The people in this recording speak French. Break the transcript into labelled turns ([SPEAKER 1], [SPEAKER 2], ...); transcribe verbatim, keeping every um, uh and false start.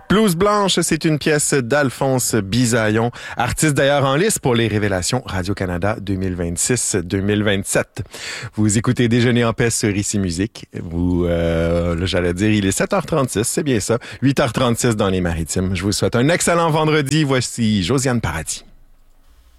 [SPEAKER 1] Blouse blanche, c'est une pièce d'Alphonse Bisaillon, artiste d'ailleurs en lice pour les Révélations Radio-Canada deux mille vingt-six deux mille vingt-sept. Vous écoutez Déjeuner en paix sur Ici Musique. Vous, euh, là, j'allais dire, il est sept heures trente-six, c'est bien ça, huit heures trente-six dans les Maritimes. Je vous souhaite un excellent vendredi. Voici Josiane Paradis.